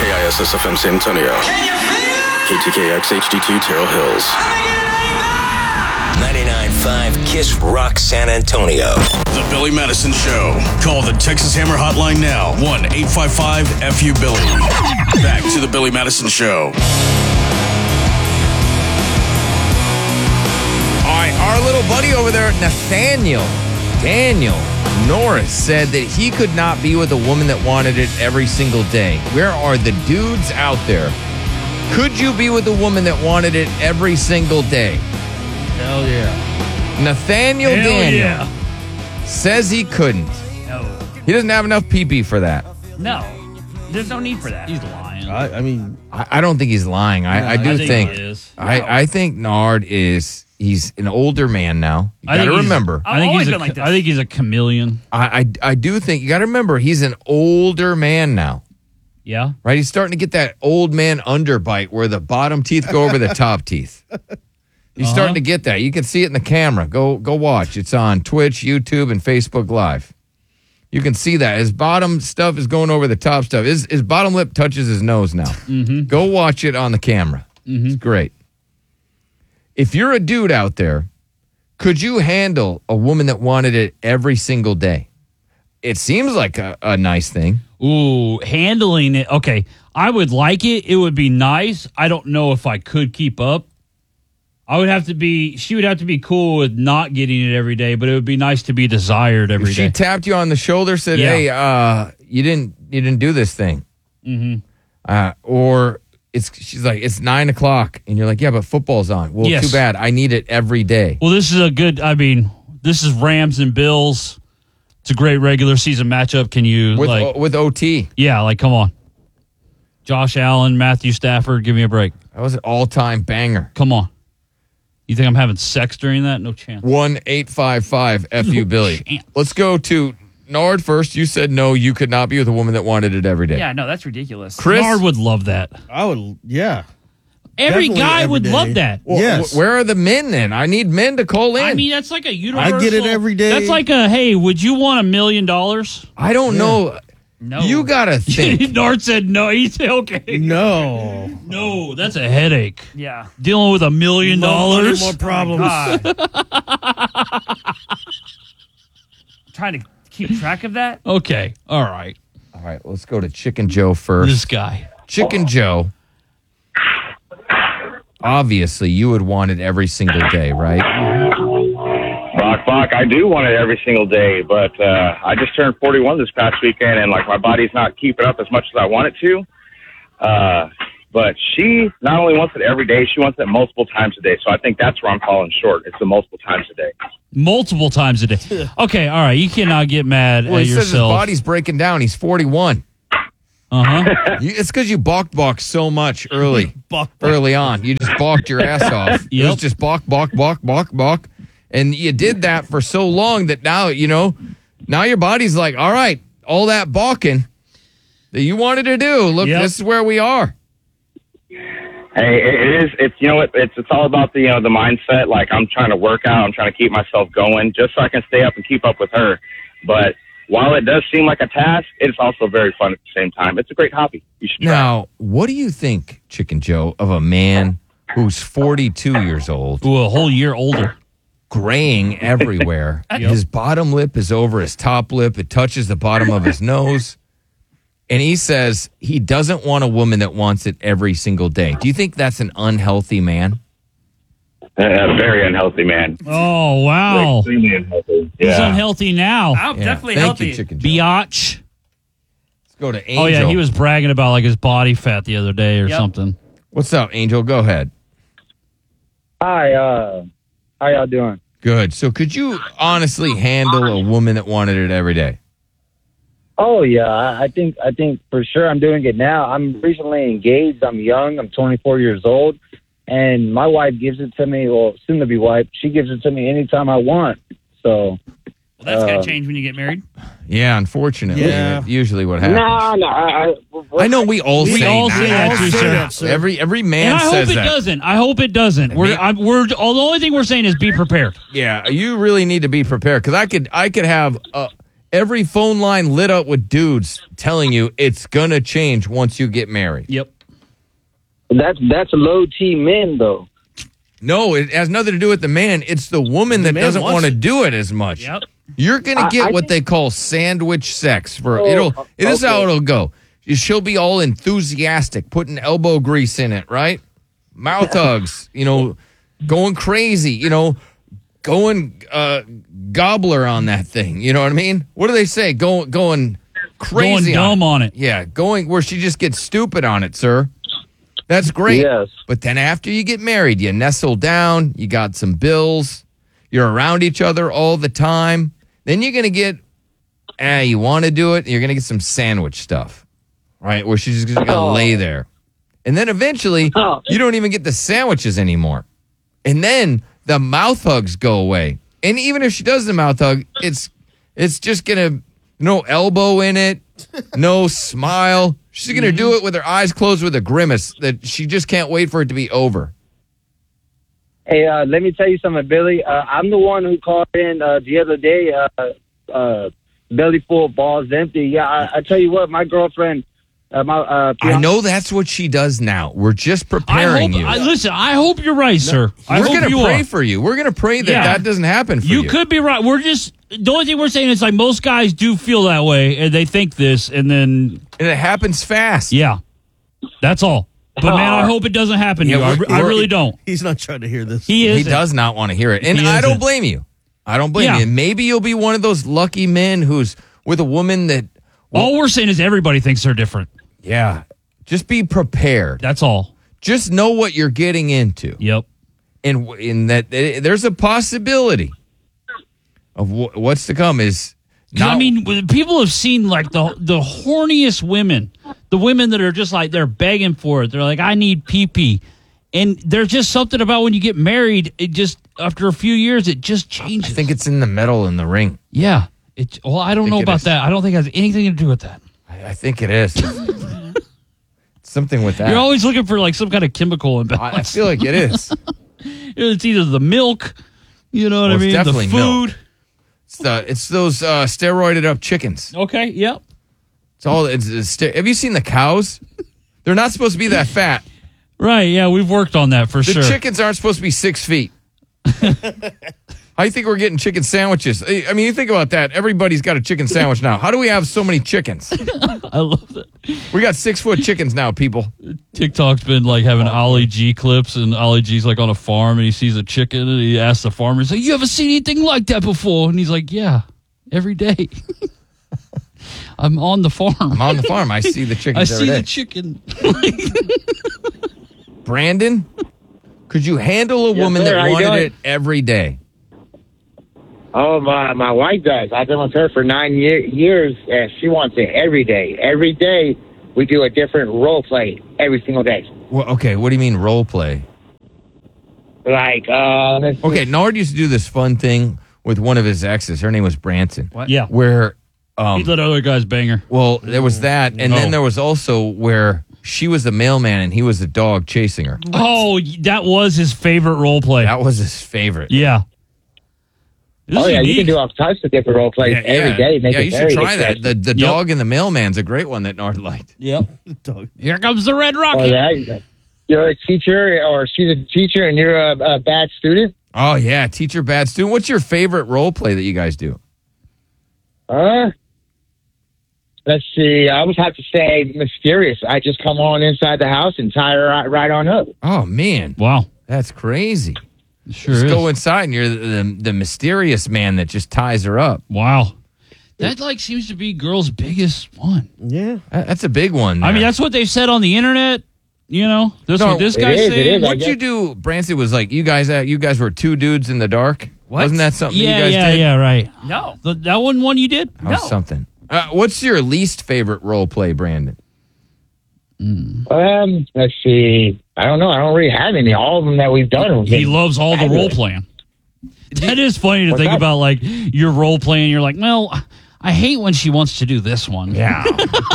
KISS-FM San Antonio. Can you feel it? KTKX HD2 Terrell Hills. 99.5 Kiss Rock San Antonio. The Billy Madison Show. Call the Texas Hammer Hotline now. 1-855-FU-BILLY. Back to the Billy Madison Show. All right, our little buddy over there, Daniel Norris, said that he could not be with a woman that wanted it every single day. Where are the dudes out there? Could you be with a woman that wanted it every single day? Hell yeah. Nathaniel Daniel says he couldn't. No. He doesn't have enough pee-pee for that. No. There's no need for that. He's lying. I mean, I don't think he's lying. I do think he is. I think Nard he's an older man now. You got to remember. I think he's a chameleon. I do think you got to remember he's an older man now. Yeah. Right? He's starting to get that old man underbite where the bottom teeth go over the top teeth. He's starting to get that. You can see it in the camera. Go watch. It's on Twitch, YouTube, and Facebook Live. You can see that. His bottom stuff is going over the top stuff. His bottom lip touches his nose now. Mm-hmm. Go watch it on the camera. Mm-hmm. It's great. If you're a dude out there, could you handle a woman that wanted it every single day? It seems like a nice thing. Ooh, handling it. Okay, I would like it. It would be nice. I don't know if I could keep up. She would have to be cool with not getting it every day, but it would be nice to be desired every day. She tapped you on the shoulder, said, "Hey, you didn't do this thing," or she's like, "It's 9 o'clock," and you're like, "Yeah, but football's on." Well, too bad. I need it every day. Well, this is Rams and Bills. It's a great regular season matchup. Can you with OT? Yeah, come on. Josh Allen, Matthew Stafford, give me a break. That was an all-time banger. Come on. You think I'm having sex during that? No chance. 1-855-FU-BILLY. Let's go to Nard first. You said no, you could not be with a woman that wanted it every day. Yeah, no, that's ridiculous. Chris? Nard would love that. I would, yeah. Every Definitely guy every would day. love that. Well, yes. Where are the men then? I need men to call in. I mean, that's like a universal. I get it every day. That's like hey, would you want $1 million? I don't know. No. You got to think. Nard said no. He said okay. No. No, that's a headache. Yeah. Dealing with $1 million. More problems. Trying to keep track of that? Okay. All right. All right, let's go to Chicken Joe first. This guy. Chicken Joe. Obviously, you would want it every single day, right? Bach, I do want it every single day, but I just turned 41 this past weekend, and my body's not keeping up as much as I want it to. But she not only wants it every day, she wants it multiple times a day. So I think that's where I'm falling short. It's the multiple times a day. Multiple times a day. Okay, all right. You cannot get mad Well, at he yourself. says his body's breaking down. He's 41. It's because you balked so much early on. You just balked your ass off. It was just balk. And you did that for so long that now, now your body's like, all right, all that balking that you wanted to do. Look, this is where we are. Hey, it is. It's it's all about the the mindset. Like, I'm trying to work out. I'm trying to keep myself going just so I can stay up and keep up with her. But while it does seem like a task, it's also very fun at the same time. It's a great hobby. You should try. Now, what do you think, Chicken Joe, of a man who's 42 years old? Ooh, a whole year older. Graying everywhere. His bottom lip is over his top lip. It touches the bottom of his nose. And he says he doesn't want a woman that wants it every single day. Do you think that's an unhealthy man? A very unhealthy man. Oh, wow. Extremely unhealthy. He's unhealthy now. I'm definitely Thank healthy. you, Chicken Joe. Biatch. Let's go to Angel. Oh, yeah, he was bragging about his body fat the other day or something. What's up, Angel? Go ahead. Hi, how y'all doing? Good. So could you honestly handle a woman that wanted it every day? Oh yeah, I think for sure I'm doing it now. I'm recently engaged. I'm young. I'm 24 years old, and my wife gives it to me. Well, soon to be wife, she gives it to me anytime I want. So. Well, that's gonna change when you get married. Yeah, unfortunately, that's usually what happens. No. I know we all say that, sir. Every man and I says hope that. it doesn't. I hope it doesn't. The only thing we're saying is be prepared. Yeah, you really need to be prepared because I could have every phone line lit up with dudes telling you it's gonna change once you get married. Yep. That's low T men though. No, it has nothing to do with the man. It's the woman that man doesn't wants want to it. do it as much. Yep. You're gonna get I what think- they call sandwich sex. For Oh, this is how okay. it'll go. She'll be all enthusiastic, putting elbow grease in it, right? Mouth hugs, going crazy, going gobbler on that thing. You know what I mean? What do they say? Going crazy, Going dumb on it. Yeah, going where she just gets stupid on it, sir. That's great. Yes. But then after you get married, you nestle down, you got some bills, you're around each other all the time. Then you're going to get, you want to do it, you're going to get some sandwich stuff, right? Where she's just going to lay there. And then eventually, you don't even get the sandwiches anymore. And then the mouth hugs go away. And even if she does the mouth hug, it's just going to, no elbow in it, no smile. She's going to do it with her eyes closed with a grimace that she just can't wait for it to be over. Hey, let me tell you something, Billy. I'm the one who called in the other day, belly full, balls empty. Yeah, I tell you what, my girlfriend, I know that's what she does now. We're just preparing you. Listen, I hope you're right, sir. I We're hope going you to pray are. for you. We're going to pray that Yeah. that doesn't happen for you. You could be right. We're just the only thing we're saying is like most guys do feel that way and they think this, and then And it happens fast. yeah, that's all. But man, I hope it doesn't happen to Yeah, you. I really don't. He's not trying to hear this. He is. He does not want to hear it. And He I don't isn't. blame you. I don't blame Yeah. you. And maybe you'll be one of those lucky men who's with a woman that, All we're saying is everybody thinks they're different. yeah, just be prepared. That's all. Just know what you're getting into. Yep. And in that there's a possibility of what's to come is 'Cause, not, I mean, people have seen like the horniest women, the women that are just like they're begging for it. They're like, I need pee-pee. And there's just something about when you get married, it just after a few years, it just changes. I think it's in the metal in the ring. yeah. Well, I don't know it about is. that. I don't think it has anything to do with that. I think it is. Something with that. You're always looking for like some kind of chemical I imbalance. feel like it is. It's either the milk, you know what Well, I it's mean, definitely the food. milk. It's those steroided up chickens. Okay, yep. It's all. Have you seen the cows? They're not supposed to be that fat. Right, yeah, we've worked on that for The sure. chickens aren't supposed to be 6 feet. How do you think we're getting chicken sandwiches? I mean, you think about that. Everybody's got a chicken sandwich now. How do we have so many chickens? I love that. We got 6-foot chickens now, people. TikTok's been like having Ollie G clips, and Ollie G's like on a farm, and he sees a chicken, and he asks the farmer, he's like, "You ever seen anything like that before?" And he's like, "Yeah, every day. I'm on the farm. I'm on the farm. I see the I chickens every see day. the chicken." Brandon, could you handle a Yes, woman sir. that How you wanted doing? it every day? Oh, my wife does. I've been with her for 9 years, and she wants it every day. Every day, we do a different role play every single day. Well, okay, what do you mean role play? Like, Okay, Nard used to do this fun thing with one of his exes. Her name was Branson. What? Yeah. Where, He let other guys bang her. well, there was that, and Oh. then there was also where she was the mailman and he was the dog chasing her. Oh, that was his favorite role play. That was his favorite. Yeah. This oh, is yeah, you can unique. do all types of different role plays every day. Make yeah, it you should very try that. exciting. The Yep. dog and the mailman's a great one that Nard liked. Yep. Dog. Here comes the red Oh, rocket. yeah. You're a teacher, or she's a teacher, and you're a bad student? Oh yeah, teacher, bad student. What's your favorite role play that you guys do? Let's see. I would have to say mysterious. I just come on inside the house and tie her right on up. Oh man, Wow. that's crazy. Sure Just is. go inside and you're the mysterious man that just ties her up. Wow. That like seems to be girls' biggest one. Yeah. That's a big one. I mean, there. that's what they've said on the internet. You know, that's No, what this it guy's is, it saying. is. I What'd guess- you do? Branson was like, you guys were two dudes in the dark. What? Wasn't that something Yeah, you guys yeah, did? yeah, right. No. That wasn't one you did? That was No. something. What's your least favorite role play, Brandon? Let's see. I don't know. I don't really have any. All of them that we've done. have He been loves all the role fabulous. playing. That is funny to What's think that? about, like, your role playing. You're like, well, I hate when she wants to do this one. Yeah.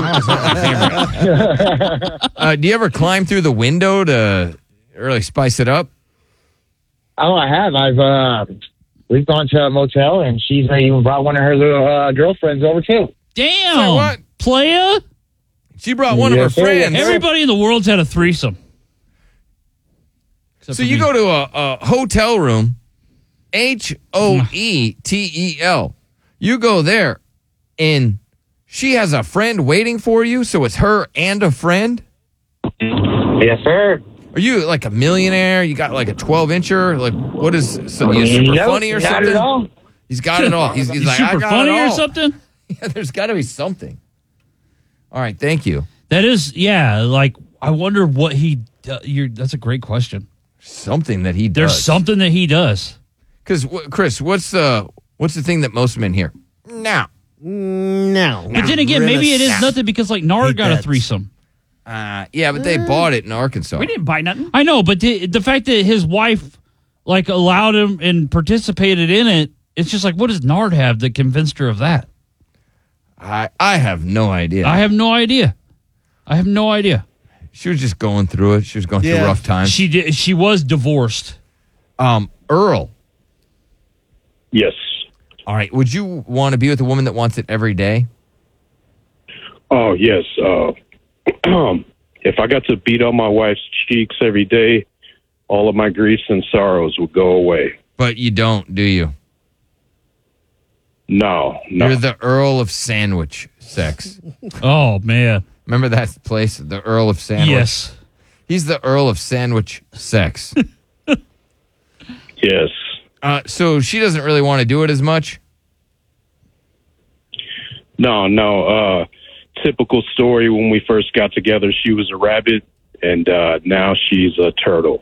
Do you ever climb through the window to really spice it up? Oh, I have. we've gone to a motel, and she's even brought one of her little girlfriends over too. Damn. Say what? Playa? She brought one of her Yes, sir. friends. Everybody in the world's had a threesome. Except So for you me. go to a hotel room, Hoetel. You go there, and she has a friend waiting for you, so it's her and a friend? Yes, sir. Are you like a millionaire? You got like a 12-incher? Like, what is, so you super Nope, funny or not something? at all. He's got it all. He's like, super I got funny it all. or something? Yeah, there's got to be something. All right, thank you. That is, yeah. Like, I wonder what he. That's a great question. Something that he does. There's something that he does. Because Chris, what's the thing that most men hear? No. No. But then again, maybe it is Nah. nothing because like Nard Hate got a that. threesome. Yeah, but they bought it in Arkansas. We didn't buy nothing. I know, but the fact that his wife like allowed him and participated in it, it's just like, what does Nard have that convinced her of that? I have no idea. I have no idea. She was just going through it. She was going through Yeah. rough times. She did. She was divorced. Earl. Yes. All right. Would you want to be with a woman that wants it every day? Oh, yes. If I got to beat on my wife's cheeks every day, all of my griefs and sorrows would go away. But you don't, do you? No. You're the Earl of Sandwich sex. Oh man. Remember that place, the Earl of Sandwich? Yes. He's the Earl of Sandwich sex. Yes. So she doesn't really want to do it as much? No. Typical story, when we first got together, she was a rabbit, and now she's a turtle.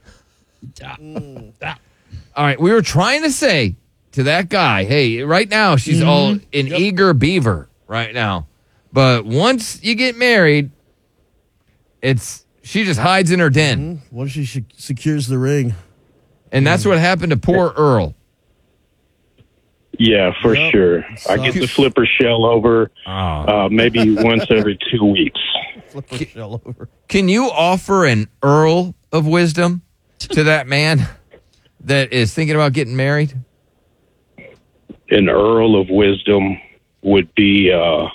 All right, we were trying to say to that guy, hey, right now she's all an eager beaver right now. But once you get married, she just hides in her den. What if she secures the ring? And that's what happened to poor Earl. Yeah, for Yep. sure. I get to flip her shell over maybe once every 2 weeks. Flip her shell over. Can you offer an Earl of wisdom to that man that is thinking about getting married? An Earl of wisdom would be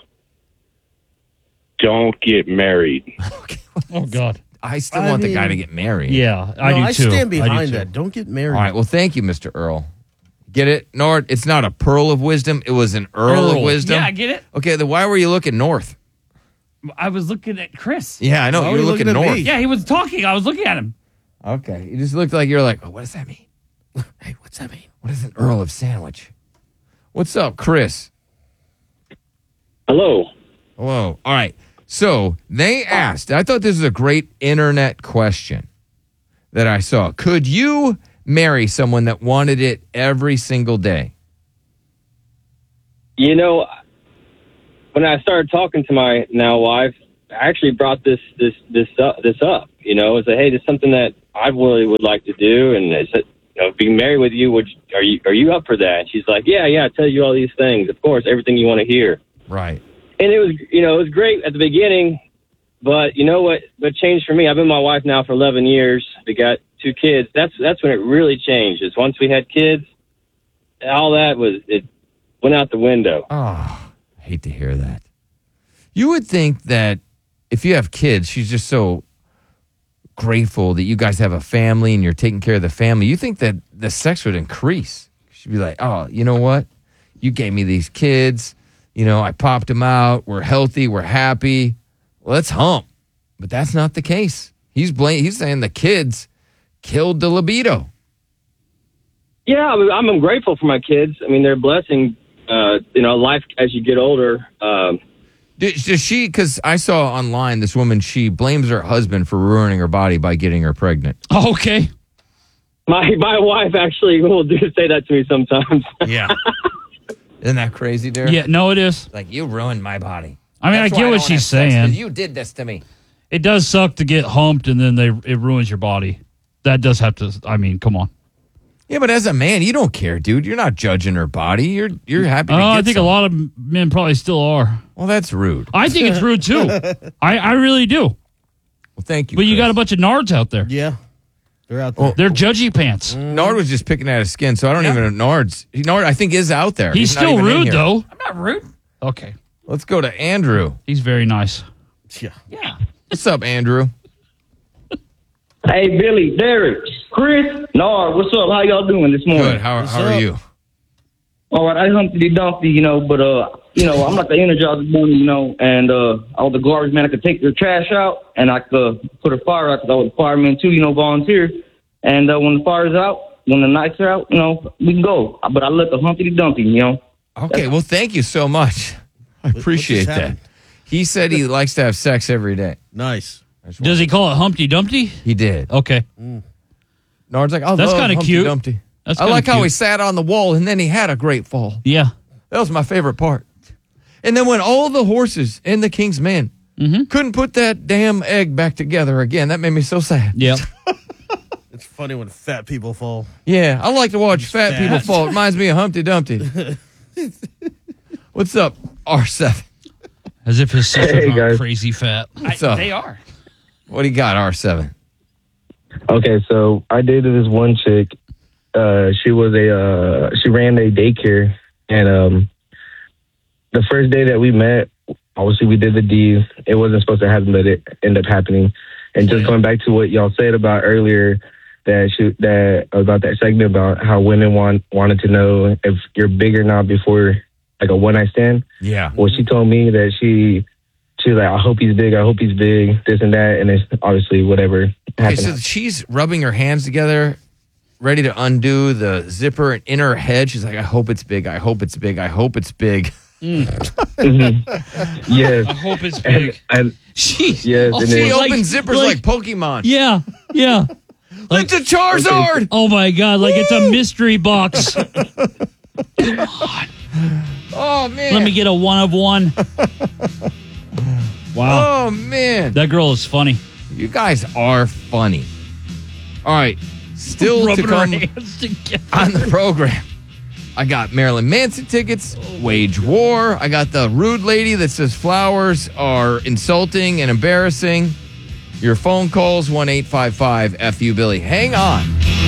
don't get married. Oh God. I still I want the guy mean- to get married. Yeah, I No, do I too. stand I do behind too. that. Don't get married. All right, well, thank you, Mr. Earl. Get it, Nord? It's not a pearl of wisdom. It was an Earl of Earl. wisdom. Yeah, I get it. Okay, then why were you looking north? I was looking at Chris. Yeah, I know. Why You were were you looking looking at north. me? Yeah, he was talking. I was looking at him. Okay. You just looked like you're like, oh, what does that mean? Hey, what's that mean? What is an Earl of Sandwich? What's up, Chris? Hello. Hello. All right. So they asked, I thought this was a great internet question that I saw. Could you marry someone that wanted it every single day? You know, when I started talking to my now wife, I actually brought this up. You know, I said, hey, this is something that I really would like to do, and I said, being married with you, are you up for that? And she's like, yeah, I tell you all these things, of course, everything you want to hear. Right. And it was great at the beginning, but you know what changed for me? I've been with my wife now for 11 years. We got 2 kids. That's when it really changed. Is once we had kids, all that it went out the window. Oh, I hate to hear that. You would think that if you have kids, she's just so grateful that you guys have a family and you're taking care of the family. You think that the sex would increase. She'd be like, oh, you know what? You gave me these kids. I popped them out. We're healthy. We're happy. Let's hump. But that's not the case. He's saying the kids killed the libido. Yeah, I'm grateful for my kids. I mean, they're a blessing. Life as you get older. Does she, because I saw online this woman, she blames her husband for ruining her body by getting her pregnant. Okay. My wife actually will say that to me sometimes. Yeah. Isn't that crazy, Derek? Yeah, no, it is. Like, you ruined my body. I mean, That's I why get what don't she's have sex, 'cause saying. You did this to me. It does suck to get humped and then it ruins your body. That does have to. I mean, come on. Yeah, but as a man, you don't care, dude. You're not judging her body. You're happy to get I think some. a lot of men probably still are. Well, that's rude. I think it's rude too. I really do. Well, thank you. But you Chris. got a bunch of nards out there. Yeah. They're out there. They're judgy pants. Nard was just picking at his skin, so I don't even know Nard, I think, is out there. He's not still even in rude, here. though. I'm not rude. Okay. Let's go to Andrew. He's very nice. Yeah. Yeah. What's up, Andrew? Hey, Billy, Derek, Chris, Nard, what's up? How y'all doing this morning? Good. How are you? All right, I Humpty Dumpty, but I'm like the Energizer Bunny, and I was the garbage man. I could take the trash out, and I could put a fire out because I was a fireman too, volunteer. And when the fire's out, when the nights are out, we can go. But I let the Humpty Dumpty, Okay, well, thank you so much. I appreciate that. happened? He said he likes to have sex every day. Nice. Does he call it Humpty Dumpty? He did. Okay. Nard's like, I That's love kinda Humpty cute. Dumpty. That's I kinda like how cute. he sat on the wall and then he had a great fall. Yeah. That was my favorite part. And then when all the horses in the King's Men couldn't put that damn egg back together again, that made me so sad. Yep. It's funny when fat people fall. Yeah, I like to watch fat fat. people fall. It reminds me of Humpty Dumpty. What's up, R7? As if his sisters Hey, aren't guys. crazy fat. What's up? They are. What do you got, R7? Okay, so I dated this one chick. She ran a daycare, and the first day that we met, obviously we did the deed. It wasn't supposed to happen, but it ended up happening. And just going back to what y'all said about earlier, about that segment about how women wanted to know if you're big or not before like a one night stand. Yeah. Well, she told me that she was like, I hope he's big, this and that, and it's obviously whatever Okay, happened. so she's rubbing her hands together, ready to undo the zipper, and in her head, she's like, I hope it's big, I hope it's big, I hope it's big. Yes. I hope it's big. And Jeez. yes, Oh, and She then, opens zippers like Pokemon. Yeah. Yeah. It's a Charizard! Oh, my God. Like it's a mystery box. Oh, man. Let me get a one of one. Wow. Oh, man. That girl is funny. You guys are funny. All right. Still to Rubbing her come hands together. on the program. I got Marilyn Manson tickets, Wage War. I got the rude lady that says flowers are insulting and embarrassing. Your phone calls, 1-855-FU-BILLY. Hang on.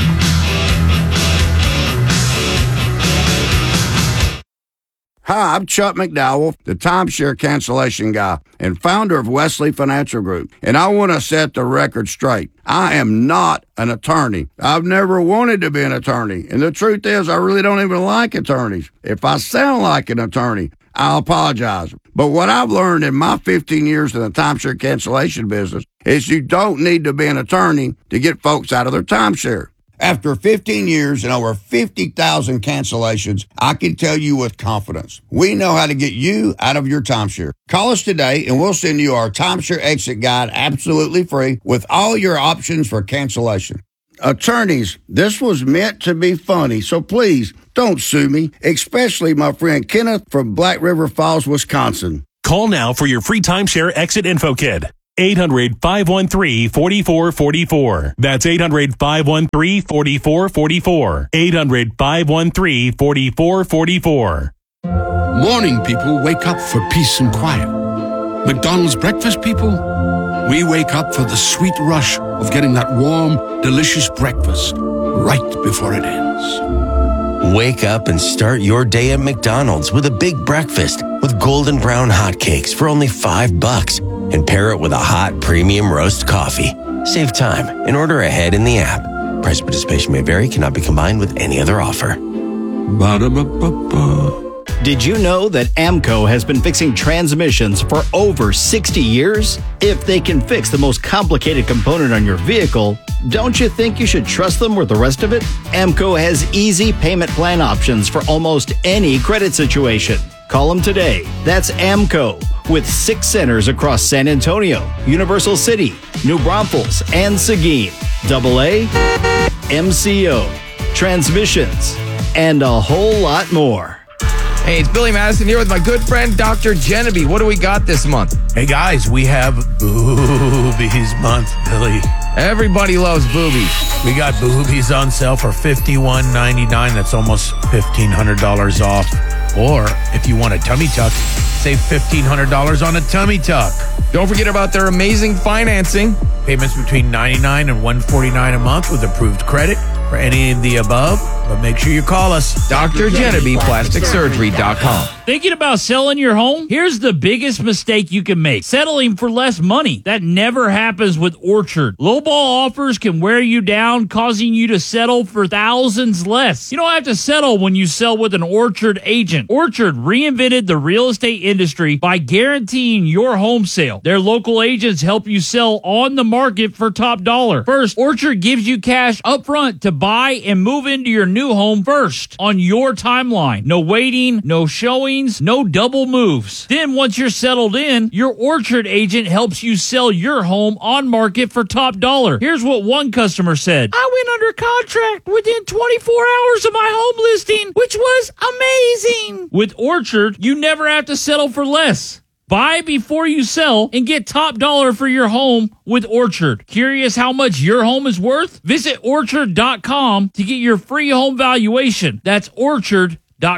Hi, I'm Chuck McDowell, the timeshare cancellation guy and founder of Wesley Financial Group. And I want to set the record straight. I am not an attorney. I've never wanted to be an attorney. And the truth is, I really don't even like attorneys. If I sound like an attorney, I'll apologize. But what I've learned in my 15 years in the timeshare cancellation business is you don't need to be an attorney to get folks out of their timeshare. After 15 years and over 50,000 cancellations, I can tell you with confidence, we know how to get you out of your timeshare. Call us today and we'll send you our timeshare exit guide absolutely free with all your options for cancellation. Attorneys, this was meant to be funny, so please don't sue me, especially my friend Kenneth from Black River Falls, Wisconsin. Call now for your free timeshare exit info kit. 800-513-4444. That's 800-513-4444. 800-513-4444. Morning people wake up for peace and quiet. McDonald's breakfast people, we wake up for the sweet rush of getting that warm, delicious breakfast right before it ends. Wake up and start your day at McDonald's with a big breakfast with golden brown hotcakes for only $5 and pair it with a hot premium roast coffee. Save time and order ahead in the app. Price participation may vary, cannot be combined with any other offer. Ba-da-ba-ba-ba. Did you know that AMCO has been fixing transmissions for over 60 years? If they can fix the most complicated component on your vehicle, don't you think you should trust them with the rest of it? AMCO has easy payment plan options for almost any credit situation. Call them today. That's AMCO, with 6 centers across San Antonio, Universal City, New Braunfels, and Seguin. AA, MCO, transmissions, and a whole lot more. Hey, it's Billy Madison here with my good friend, Dr. Genevieve. What do we got this month? Hey, guys, we have Boobies Month, Billy. Everybody loves boobies. We got boobies on sale for $51.99. That's almost $1,500 off. Or if you want a tummy tuck, save $1,500 on a tummy tuck. Don't forget about their amazing financing. Payments between $99 and $149 a month with approved credit for any of the above. But make sure you call us. Dr. Genevieve, PlasticSurgery.com. Thinking about selling your home? Here's the biggest mistake you can make. Settling for less money. That never happens with Orchard. Lowball offers can wear you down, causing you to settle for thousands less. You don't have to settle when you sell with an Orchard agent. Orchard reinvented the real estate industry by guaranteeing your home sale. Their local agents help you sell on the market for top dollar. First, Orchard gives you cash up front to buy and move into your new home first on your timeline. No waiting, no showings, no double moves. Then once you're settled in, your Orchard agent helps you sell your home on market for top dollar. Here's what one customer said. I went under contract within 24 hours of my home listing, which was amazing. With Orchard, you never have to settle for less. Buy before you sell and get top dollar for your home with Orchard. Curious how much your home is worth? Visit Orchard.com to get your free home valuation. That's Orchard.com.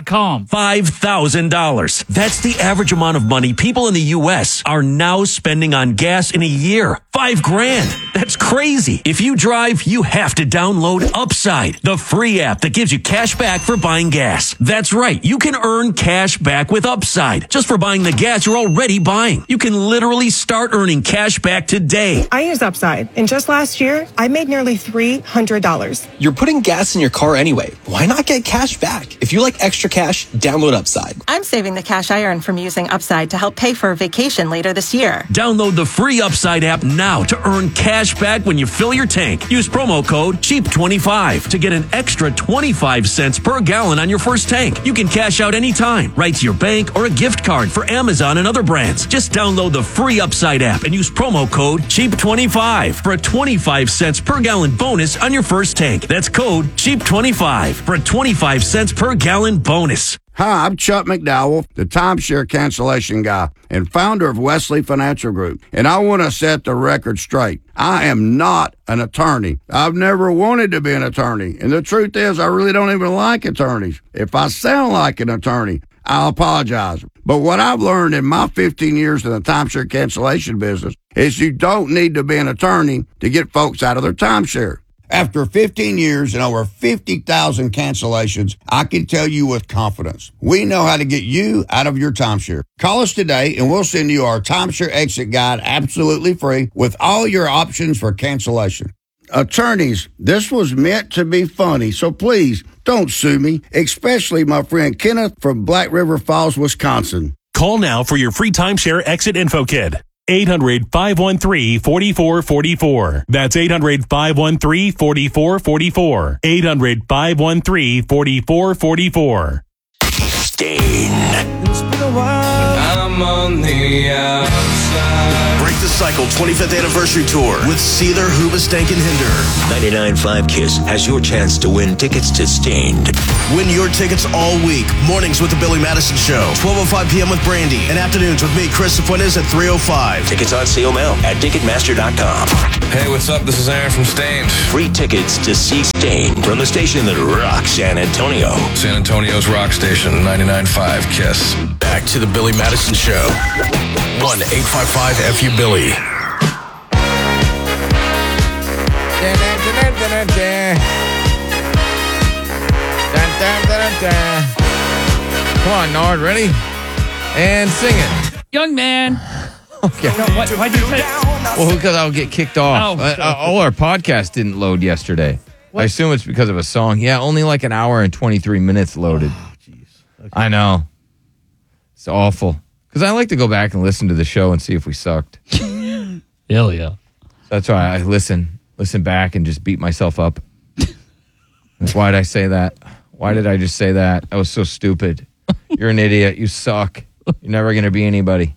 $5,000. That's the average amount of money people in the U.S. are now spending on gas in a year. $5,000. That's crazy. If you drive, you have to download Upside, the free app that gives you cash back for buying gas. That's right. You can earn cash back with Upside just for buying the gas you're already buying. You can literally start earning cash back today. I use Upside, and just last year, I made nearly $300. You're putting gas in your car anyway. Why not get cash back? If you like extra cash, download Upside. I'm saving the cash I earn from using Upside to help pay for a vacation later this year. Download the free Upside app now to earn cash back when you fill your tank. Use promo code CHEAP25 to get an extra 25 cents per gallon on your first tank. You can cash out anytime, right to your bank or a gift card for Amazon and other brands. Just download the free Upside app and use promo code CHEAP25 for a 25 cents per gallon bonus on your first tank. That's code CHEAP25 for a 25 cents per gallon bonus. Hi, I'm Chuck McDowell, the timeshare cancellation guy and founder of Wesley Financial Group. And I want to set the record straight. I am not an attorney. I've never wanted to be an attorney. And the truth is, I really don't even like attorneys. If I sound like an attorney, I'll apologize. But what I've learned in my 15 years in the timeshare cancellation business is you don't need to be an attorney to get folks out of their timeshare. After 15 years and over 50,000 cancellations, I can tell you with confidence, we know how to get you out of your timeshare. Call us today and we'll send you our timeshare exit guide absolutely free with all your options for cancellation. Attorneys, this was meant to be funny, so please don't sue me, especially my friend Kenneth from Black River Falls, Wisconsin. Call now for your free timeshare exit info kit. 800-513-4444. That's 800-513-4444. 800-513-4444. Stain. It's been a while. I'm on the outside. Break the Cycle 25th Anniversary Tour with Seether, Hoobastank, and Hinder. 99.5 KISS has your chance to win tickets to Stained. Win your tickets all week. Mornings with the Billy Madison Show. 12:05 p.m. with Brandy. And afternoons with me, Chris Fuentes, at 3:05. Tickets on sale now at Ticketmaster.com. Hey, what's up? This is Aaron from Stained. Free tickets to see Stained from the station that rocks San Antonio. San Antonio's rock station, 99.5 KISS. Back to the Billy Madison Show. 1-855-FU-BILLY. Come on, Nard, ready? And sing it. Young man. Okay. Why'd you say? Well, because I'll get kicked off. All our podcasts didn't load yesterday. I assume it's because of a song. Yeah, only like an hour and 23 minutes loaded. Oh, jeez. Okay. I know. It's awful. Because I like to go back and listen to the show and see if we sucked. Hell yeah. That's why I listen back and just beat myself up. Why did I say that? Why did I just say that? That was so stupid. You're an idiot. You suck. You're never going to be anybody.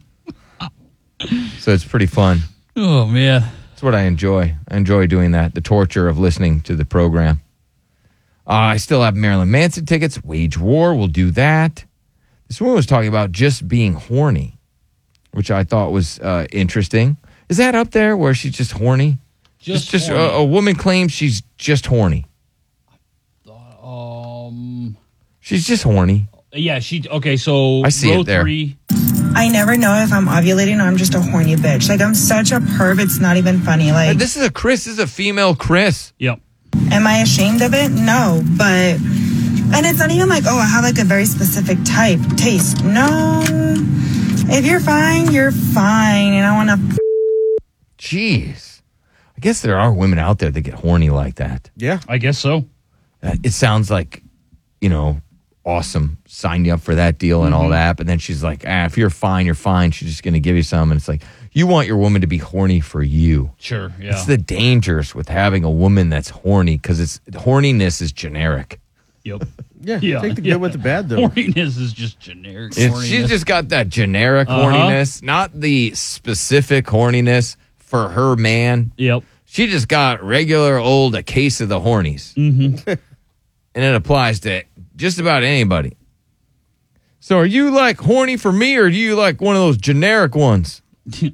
So it's pretty fun. Oh, man. That's what I enjoy. I enjoy doing that, the torture of listening to the program. I still have Marilyn Manson tickets. Wage War, we'll do that. This woman was talking about just being horny, which I thought was interesting. Is that up there where she's just horny? Just horny. A woman claims she's just horny. She's just horny. Yeah, okay, so I see row it there. 3. I never know if I'm ovulating or I'm just a horny bitch. Like, I'm such a perv, it's not even funny. Like, This is a female Chris. Yep. am I ashamed of it? No, but, and it's not even like, oh, I have like a very specific taste. No, if you're fine, you're fine. And I want to. Jeez. I guess there are women out there that get horny like that. Yeah. I guess so. It sounds like, awesome. Signed you up for that deal and all that. But then she's like, if you're fine, you're fine. She's just going to give you some. And it's like, you want your woman to be horny for you. Sure, yeah. It's the dangers with having a woman that's horny because horniness is generic. Yep. Yeah, take the good with the bad, though. Horniness is just generic. She's just got that generic horniness, not the specific horniness for her man. Yep. She just got a case of the hornies. Mm-hmm. And it applies to just about anybody. So are you like horny for me or do you like one of those generic ones?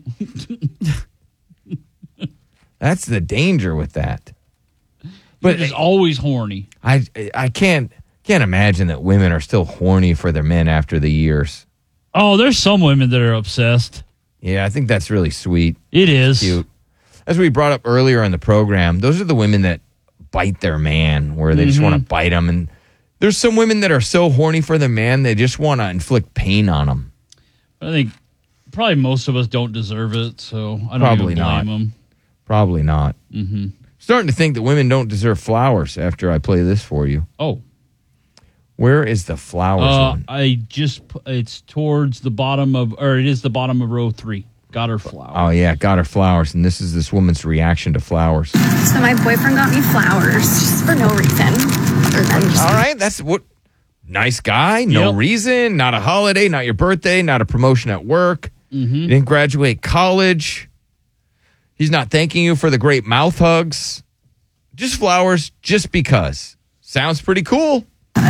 That's the danger with that. But it's always horny. I can't imagine that women are still horny for their men after the years. Oh, there's some women that are obsessed. Yeah, I think that's really sweet. It is. Cute. As we brought up earlier in the program, those are the women that bite their man, where they just want to bite them. And there's some women that are so horny for their man, they just want to inflict pain on them. I think probably most of us don't deserve it, so I don't Probably even blame not. them. Probably not. Mm-hmm. Starting to think that women don't deserve flowers after I play this for you. Oh. Where is the flowers one? It's towards the bottom it is the bottom of row 3. Got her flowers. Oh, yeah, got her flowers. And this is this woman's reaction to flowers. So my boyfriend got me flowers just for no reason. All right, that's what. Nice guy, no reason, not a holiday, not your birthday, not a promotion at work. You didn't graduate college. He's not thanking you for the great mouth hugs. Just flowers, just because. Sounds pretty cool.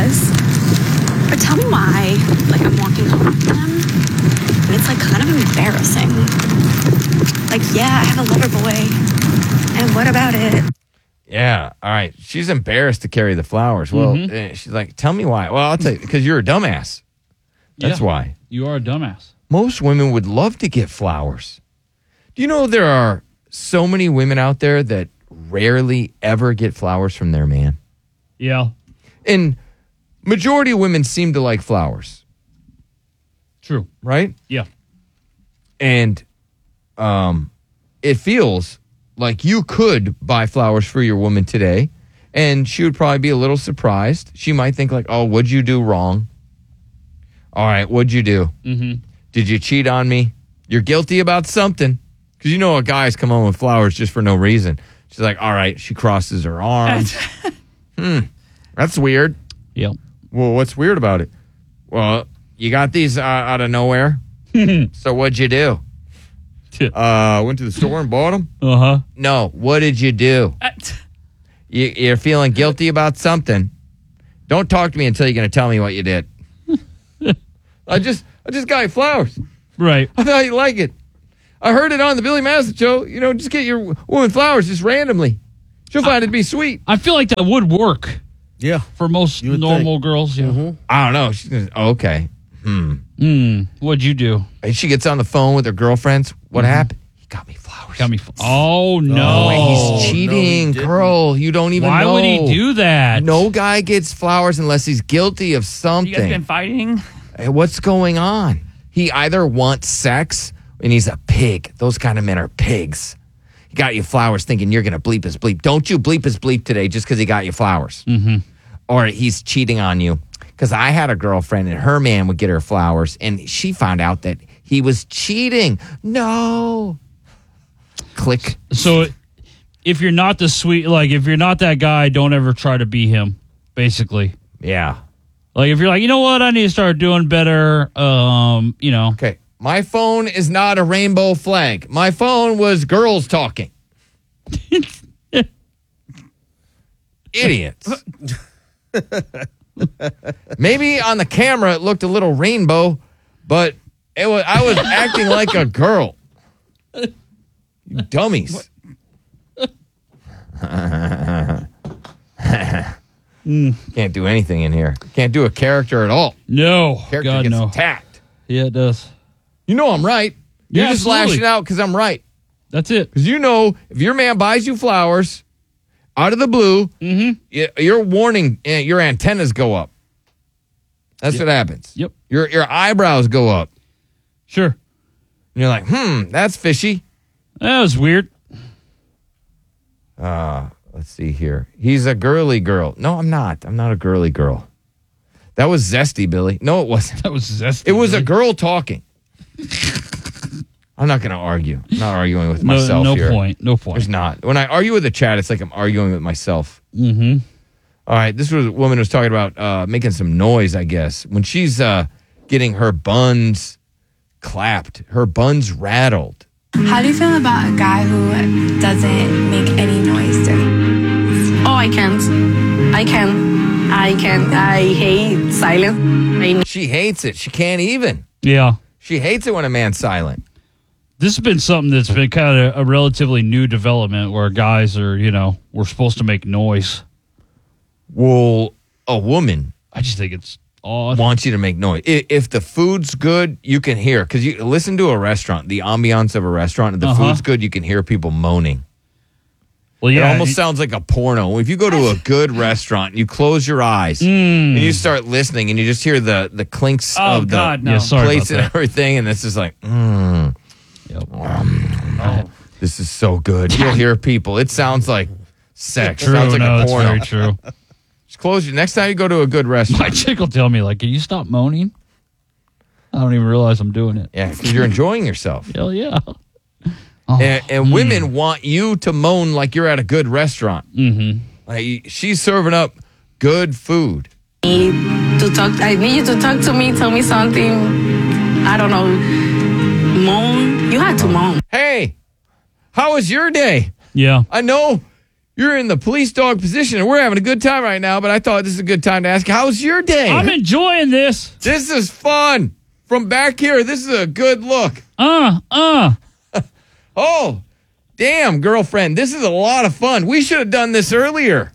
But tell me why, like, I'm walking home with them, and it's, like, kind of embarrassing. Like, yeah, I have a lover boy, and what about it? Yeah, all right. She's embarrassed to carry the flowers. Well, she's like, tell me why. Well, I'll tell you, because you're a dumbass. That's why. You are a dumbass. Most women would love to get flowers. Do you know there are so many women out there that rarely ever get flowers from their man? Yeah. And majority of women seem to like flowers. True. Right? Yeah. And it feels like you could buy flowers for your woman today, and she would probably be a little surprised. She might think like, oh, what'd you do wrong? All right, what'd you do? Mm-hmm. Did you cheat on me? You're guilty about something. Because you know a guy's come home with flowers just for no reason. She's like, all right, she crosses her arms. That's weird. Yep. Well, what's weird about it? Well, you got these out of nowhere. So what'd you do? Went to the store and bought them? Uh-huh. No. What did you do? You're feeling guilty about something. Don't talk to me until you're going to tell me what you did. I just got you flowers. Right. I thought you'd like it. I heard it on the Billy Madison show. Just get your woman flowers just randomly. She'll find it to be sweet. I feel like that would work. Yeah. For most normal girls. Yeah. I don't know. She's gonna, okay. What'd you do? And she gets on the phone with her girlfriends. What happened? He got me flowers. Oh, no. No, he's cheating. Girl, you don't even Why know. would he do that? No guy gets flowers unless he's guilty of something. You guys been fighting? Hey, what's going on? He either wants sex and he's a pig. Those kind of men are pigs. He got you flowers thinking you're going to bleep his bleep. Don't you bleep his bleep today just because he got you flowers. Mm-hmm. Or he's cheating on you. Because I had a girlfriend and her man would get her flowers and she found out that he was cheating. No. Click. So if you're not the sweet, like if you're not that guy, don't ever try to be him, basically. Yeah. Like if you're like, you know what, I need to start doing better, Okay. My phone is not a rainbow flag. My phone was girls talking. Idiots. Maybe on the camera it looked a little rainbow, but I was acting like a girl. You dummies. Can't do anything in here. Can't do a character at all. No. Character God, gets no. attacked. Yeah, it does. You know I'm right. You're Yeah, just absolutely. lashing out because I'm right. That's it. Because you know, if your man buys you flowers out of the blue, your warning, your antennas go up. That's what happens. Yep. Your eyebrows go up. Sure. And you're like, that's fishy. That was weird. Let's see here. He's a girly girl. No, I'm not. I'm not a girly girl. That was zesty, Billy. No, it wasn't. That was zesty. It was a girl talking. I'm not going to argue. I'm not arguing with myself no here. No point. There's not. When I argue with the chat, it's like I'm arguing with myself. Mm-hmm. All right. This was a woman who was talking about making some noise, I guess. When she's getting her buns clapped, her buns rattled. How do you feel about a guy who doesn't make any noise during? Oh, I can't. I hate silence. She hates it. She can't even. Yeah. She hates it when a man's silent. This has been something that's been kind of a relatively new development where guys are, we're supposed to make noise. Well, a woman, I just think it's odd. wants you to make noise. If the food's good, you can hear. Because you listen to a restaurant, the ambiance of a restaurant, and the food's good, you can hear people moaning. Well, yeah. It almost sounds like a porno. If you go to a good restaurant, you close your eyes and you start listening, and you just hear the clinks of the plates and everything, and it's just like, this is so good. You'll hear people. It sounds like sex. True, It sounds like a that's porno. very true. Just close your. Next time you go to a good restaurant, My chick will tell me, like, can you stop moaning? I don't even realize I'm doing it. yeah, because you're enjoying yourself. Hell yeah. And women want you to moan like you're at a good restaurant. Mm-hmm. Like she's serving up good food. I need you to talk to me, tell me something. I don't know. Moan. You had to moan. Hey, how was your day? Yeah. I know you're in the police dog position and we're having a good time right now, but I thought this is a good time to ask, how's your day? I'm enjoying this. This is fun. From back here, this is a good look. Oh, damn, girlfriend. This is a lot of fun. We should have done this earlier.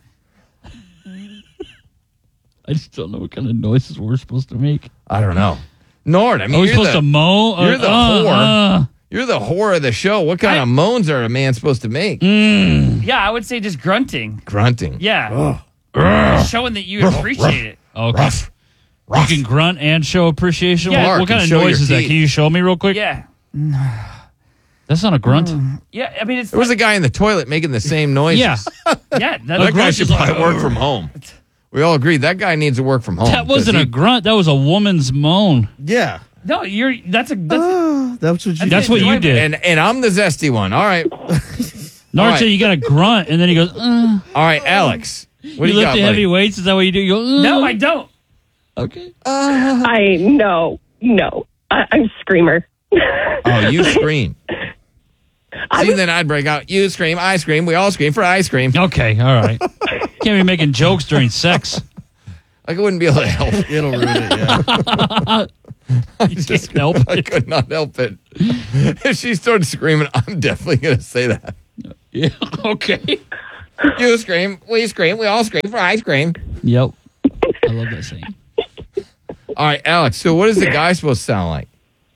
I just don't know what kind of noises we're supposed to make. I don't know. Nord, I mean, Are we you're supposed to moan? You're the whore. You're the whore of the show. What kind of moans are a man supposed to make? Yeah, I would say just grunting. Grunting. Yeah. Showing that you appreciate it. Okay. You can grunt and show appreciation? Yeah. What kind of show noise your is that? teeth. Can you show me real quick? Yeah. That's not a grunt. Yeah, I mean, it's There was a guy in the toilet making the same noises. Yeah. yeah. That guy should probably work from home. We all agree that guy needs to work from home. That wasn't a grunt. That was a woman's moan. Yeah. No, that's That's what you That's what you did. And I'm the zesty one. All right. Nard right. said you got to grunt, and then he goes, All right, Alex. What you do you lift got, the buddy? heavy weights? Is that what you do? You go, No, I don't. Okay. No. I'm a screamer. Oh, you scream. See, then I'd break out. You scream, I scream, we all scream for ice cream. Okay, all right. Can't be making jokes during sex. Like I wouldn't be able to help. It'll ruin it, yeah. You can't help I it. could not help it. If she started screaming, I'm definitely going to say that. Yeah, okay. You scream, we all scream for ice cream. Yep. I love that saying. All right, Alex, so what is the guy supposed to sound like?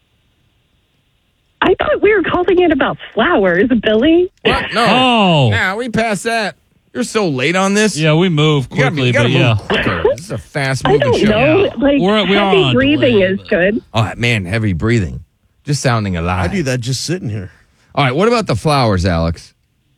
I thought we were calling it about flowers, Billy. What? No. Oh. Nah, we passed that. You're so late on this. Yeah, we move quickly, you gotta but yeah. move quicker. This is a fast I moving don't show. know. Yeah. Like, We are heavy on breathing delay, is good. Oh, man, heavy breathing. Just sounding alive. I do that just sitting here. All right, what about the flowers, Alex?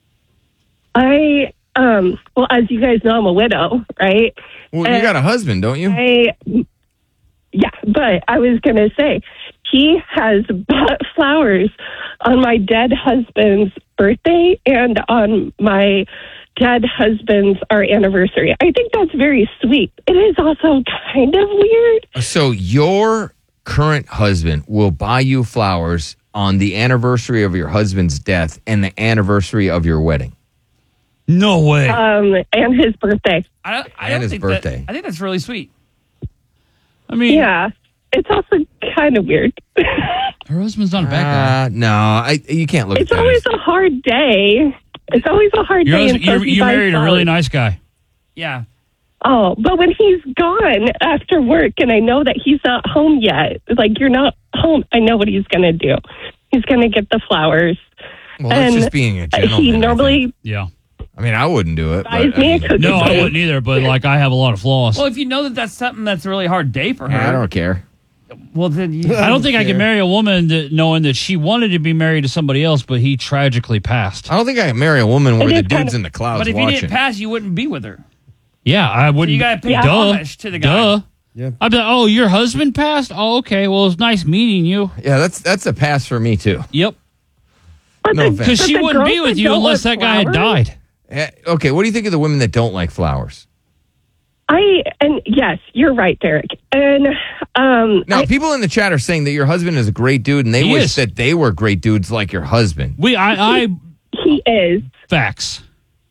Well, as you guys know, I'm a widow, right? Well, you got a husband, don't you? Yeah, but I was going to say, he has bought flowers on my dead husband's birthday and on my dead husband's our anniversary. I think that's very sweet. It is also kind of weird. So your current husband will buy you flowers on the anniversary of your husband's death and the anniversary of your wedding. No way. And his birthday. I don't And his think birthday. I think that's really sweet. I mean, Yeah, it's also kind of weird. her husband's not a bad guy. No, you can't look It's at that. always a hard day. It's always a hard Your day. husband, until he you buys married a really flowers. nice guy. Yeah. Oh, but when he's gone after work and I know that he's not home yet, like, you're not home, I know what he's going to do. He's going to get the flowers. Well, that's just being a gentleman. He normally Yeah. I mean, I wouldn't do it. buys me a cookie. No, I wouldn't either, but like I have a lot of flaws. Well, if you know that that's something that's a really hard day for her. I don't care. Well, then you, I don't think I can marry a woman that knowing that she wanted to be married to somebody else, but he tragically passed. I don't think I can marry a woman where It the is kind dude's of- in the clouds But if you watching. didn't pass, you wouldn't be with her. Yeah, I wouldn't. you gotta pay duh, homage to the guy. Duh. Yeah. I'd be like, oh, your husband passed? Oh, okay. Well, it's nice meeting you. Yeah, that's a pass for me too. Yep. No offense. Because she wouldn't be with you unless that guy had died. Okay, what do you think of the women that don't like flowers? And yes, you're right, Derek. And Now, people in the chat are saying that your husband is a great dude, and they He wish is. that they were great dudes like your husband. he is. Facts.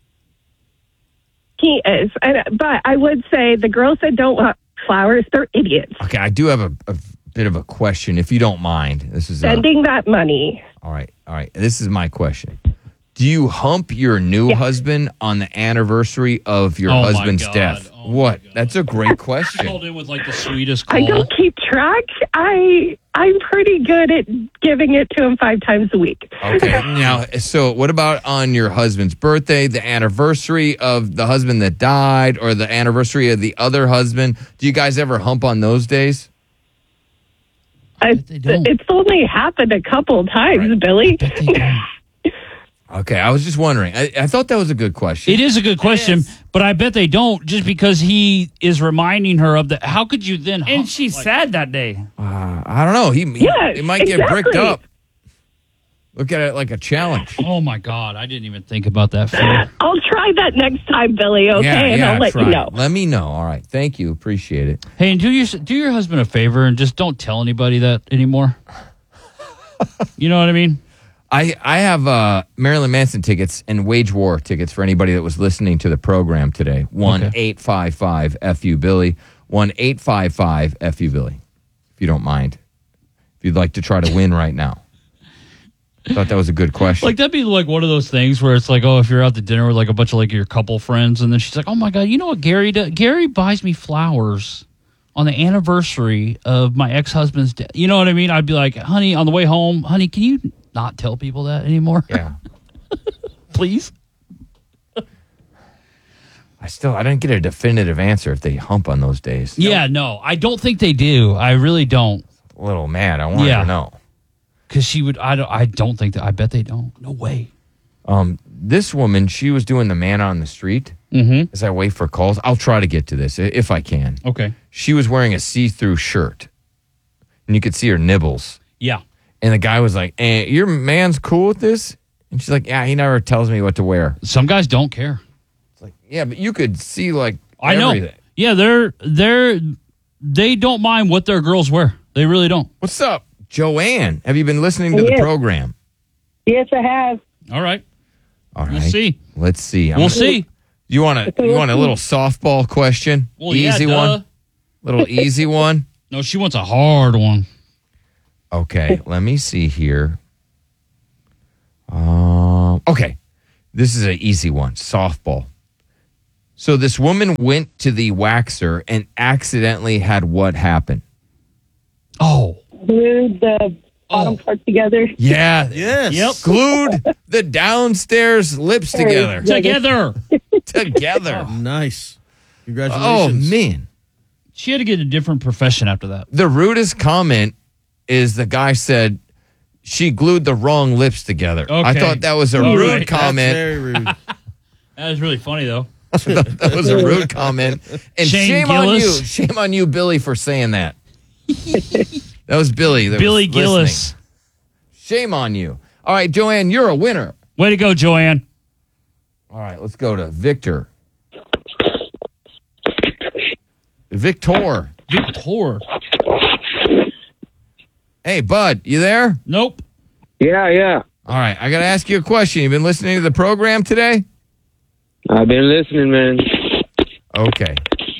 He is. But I would say the girls that don't want flowers, they're idiots. Okay, I do have a bit of a question, if you don't mind. This is Spending that money. all right. This is my question. Do you hump your new husband on the anniversary of your Oh, my husband's God. death? What? That's a great question. Called in with like the sweetest call. I don't keep track. I'm pretty good at giving it to him 5 times a week. Okay. Now, so what about on your husband's birthday, the anniversary of the husband that died, or the anniversary of the other husband? Do you guys ever hump on those days? It's only happened a couple times, Billy. Okay, I was just wondering. I thought that was a good question. It is a good question, but I bet they don't just because he is reminding her of that. How could you then? And she's sad that day. I don't know. He might get bricked up. Look at it like a challenge. Oh my God, I didn't even think about that. Fear. I'll try that next time, Billy, okay? And I'll let try you it. know. Let me know. All right. Thank you. Appreciate it. Hey, and do your husband a favor and just don't tell anybody that anymore. You know what I mean? I have Marilyn Manson tickets and Wage War tickets for anybody that was listening to the program today. 1-855-FU-BILLY. 1-855-FU-BILLY. If you don't mind. If you'd like to try to win right now. I thought that was a good question. Like that'd be like one of those things where it's like, oh, if you're out to dinner with like a bunch of like your couple friends, and then she's like, oh my God, you know what Gary does? Gary buys me flowers on the anniversary of my ex-husband's death. You know what I mean? I'd be like, honey, on the way home, honey, can you not tell people that anymore? Yeah. Please. I didn't get a definitive answer if they hump on those days. Yeah, no, I don't think they do. I really don't. A little mad. I wanted to know. Because she would, I don't think that, I bet they don't. No way. This woman, she was doing the man on the street. Mm-hmm. As I wait for calls, I'll try to get to this if I can. Okay. She was wearing a see-through shirt, and you could see her nibbles. Yeah. And the guy was like, your man's cool with this? And she's like, yeah, he never tells me what to wear. Some guys don't care. It's like, yeah, but you could see like I know. everything. Yeah, they don't mind what their girls wear. They really don't. What's up, Joanne? Have you been listening to the program? Yes, I have. All right. All right. We'll see. Let's see. We'll see. You want a little softball question? Well, easy yeah, one? Little easy one? No, she wants a hard one. Okay, let me see here. Okay, this is an easy one. Softball. So this woman went to the waxer and accidentally had what happen? Oh. Glued the bottom part together. Yeah. Yes. Yep. Glued the downstairs lips together. Together. Together. Nice. Oh, Congratulations. man. She had to get a different profession after that. The rudest comment is the guy said she glued the wrong lips together. I Okay. thought that was a All rude right. comment. That's very rude. That was really funny, though. That was a rude comment. And Shane shame Gillis. on you. Shame on you, Billy, for saying that. That was Billy. That Billy was Gillis. listening. Shame on you. All right, Joanne, you're a winner. Way to go, Joanne. All right, let's go to Victor. Victor. Hey, bud, you there? Nope. Yeah. All right, I got to ask you a question. You been listening to the program today? I've been listening, man. Okay.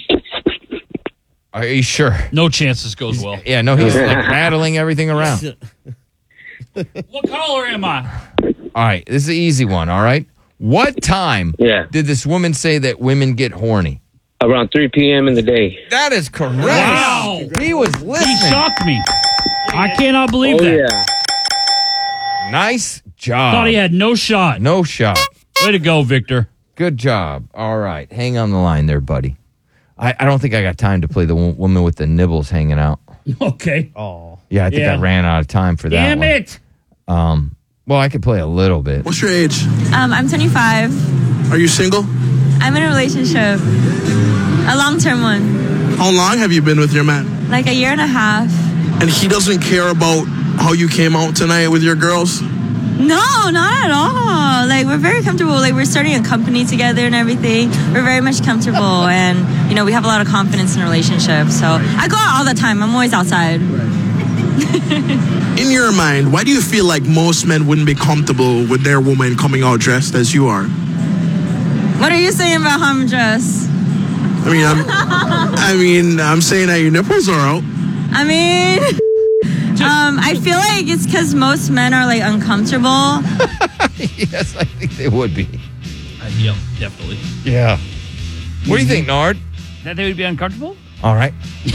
Are you sure? No chance this goes well. Yeah, no, he's like rattling everything around. What color am I? All right, this is an easy one, all right? What time did this woman say that women get horny? around 3 p.m. in the day. That is correct. Wow. He was listening. He shocked me. I cannot believe that. Yeah. Nice job. Thought he had no shot. No shot. Way to go, Victor. Good job. All right. Hang on the line there, buddy. I don't think I got time to play the woman with the nibbles hanging out. Okay. Oh. Yeah, I think I ran out of time for that Damn one. it. Well, I could play a little bit. What's your age? I'm 25. Are you single? I'm in a relationship. A long-term one. How long have you been with your man? Like a year and a half. And he doesn't care about how you came out tonight with your girls? No, not at all. Like, we're very comfortable. Like, we're starting a company together and everything. We're very much comfortable. And, you know, we have a lot of confidence in a relationship. So I go out all the time. I'm always outside. In your mind, why do you feel like most men wouldn't be comfortable with their woman coming out dressed as you are? What are you saying about how I'm dressed? I'm saying that your nipples are out. I mean, I feel like it's because most men are, like, uncomfortable. Yes, I think they would be. Yep, definitely. Yeah. What do you think, Nard? That they would be uncomfortable? All right.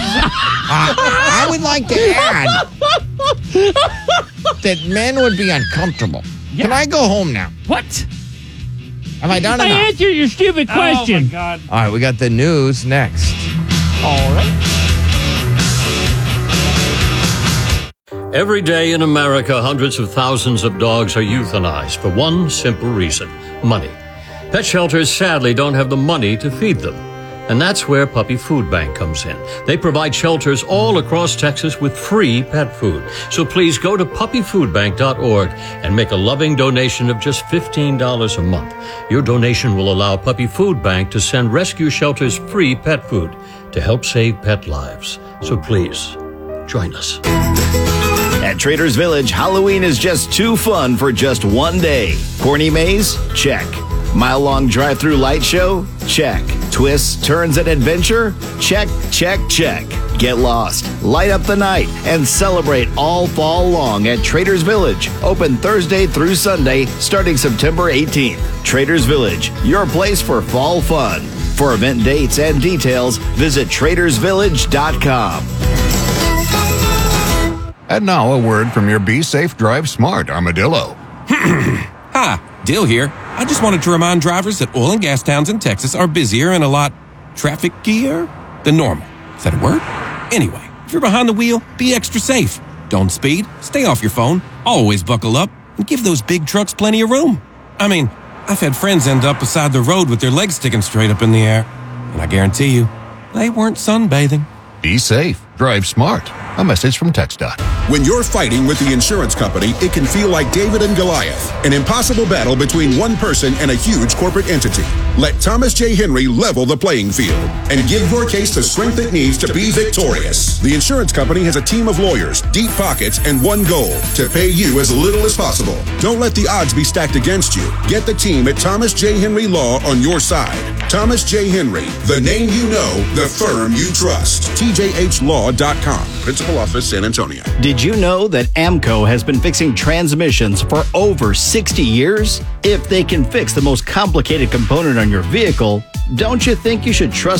I would like to add that men would be uncomfortable. Can I go home now? What? Have I done I enough? answered your stupid question. Oh, my God. All right, we got the news next. All right. Every day in America, hundreds of thousands of dogs are euthanized for one simple reason: money. Pet shelters sadly don't have the money to feed them. And that's where Puppy Food Bank comes in. They provide shelters all across Texas with free pet food. So please go to puppyfoodbank.org and make a loving donation of just $15 a month. Your donation will allow Puppy Food Bank to send rescue shelters free pet food to help save pet lives. So please, join us. At Trader's Village, Halloween is just too fun for just one day. Corny maze? Check. Mile-long drive-through light show? Check. Twists, turns, and adventure? Check, check, check. Get lost, light up the night, and celebrate all fall long at Trader's Village. Open Thursday through Sunday, starting September 18th. Trader's Village, your place for fall fun. For event dates and details, visit tradersvillage.com. And now a word from your Be Safe Drive Smart armadillo. Hi, Dill here. I just wanted to remind drivers that oil and gas towns in Texas are busier and a lot traffic-ier than normal. Is that a word? Anyway, if you're behind the wheel, be extra safe. Don't speed, stay off your phone, always buckle up, and give those big trucks plenty of room. I mean, I've had friends end up beside the road with their legs sticking straight up in the air. And I guarantee you, they weren't sunbathing. Be safe. Drive smart. A message from TxDOT. When you're fighting with the insurance company, it can feel like David and Goliath, an impossible battle between one person and a huge corporate entity. Let Thomas J. Henry level the playing field and give your case the strength it needs to be victorious. The insurance company has a team of lawyers, deep pockets, and one goal: to pay you as little as possible. Don't let the odds be stacked against you. Get the team at Thomas J. Henry Law on your side. Thomas J. Henry, the name you know, the firm you trust. TJHLaw.com. Principal Office, San Antonio. Did you know that AMCO has been fixing transmissions for over 60 years? If they can fix the most complicated component on your vehicle, don't you think you should trust